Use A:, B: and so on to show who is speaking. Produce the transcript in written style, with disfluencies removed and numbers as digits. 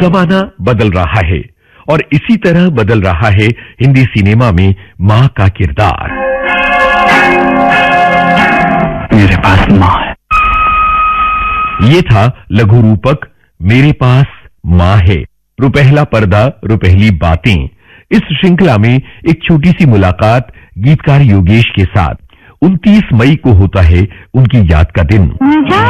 A: जमाना बदल रहा है और इसी तरह बदल रहा है हिंदी सिनेमा में मां का किरदार।
B: मेरे पास मां है।
A: ये था लघु रूपक मेरे पास मां है। रुपहला पर्दा रुपहली बातें। इस श्रृंखला में एक छोटी सी मुलाकात गीतकार योगेश के साथ। 29 मई को होता है उनकी याद का दिन।